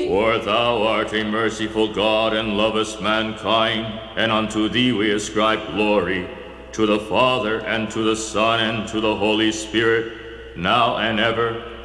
For thou art a merciful God and lovest mankind, and unto thee we ascribe glory, to the Father, and to the Son, and to the Holy Spirit, now and ever,